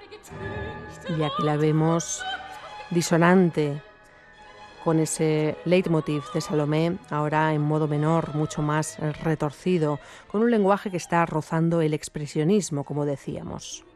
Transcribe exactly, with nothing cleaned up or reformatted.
Y aquí la vemos disonante con ese leitmotiv de Salomé, ahora en modo menor, mucho más retorcido, con un lenguaje que está rozando el expresionismo, como decíamos.